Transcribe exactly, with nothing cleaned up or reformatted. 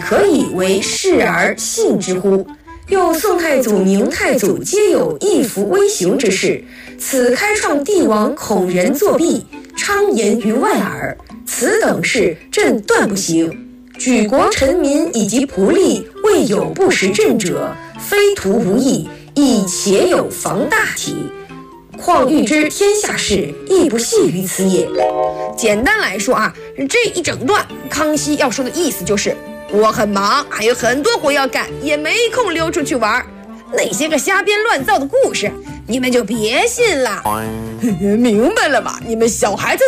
何以为视而信之乎？又宋太祖、明太祖皆有义服威雄之势，此开创帝王恐人作弊，昌言于外耳。此等事，朕断不行。举国臣民以及仆隶，未有不识朕者，非徒无益，亦且有防大体。况欲知天下事，亦不系于此也。 简单来说啊，这一整段康熙要说的意思就是，我很忙，还有很多活要干，也没空溜出去玩。那些个瞎编乱造的故事，你们就别信了。明白了吧？你们小孩子